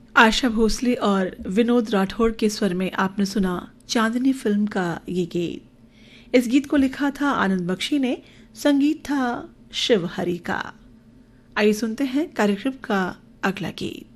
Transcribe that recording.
आशा भोसले और विनोद राठौड़ के स्वर में आपने सुना चांदनी फिल्म का ये गीत। इस गीत को लिखा था आनंद बख्शी ने, संगीत था शिव हरि का। आइए सुनते हैं कार्यक्रम का अगला गीत।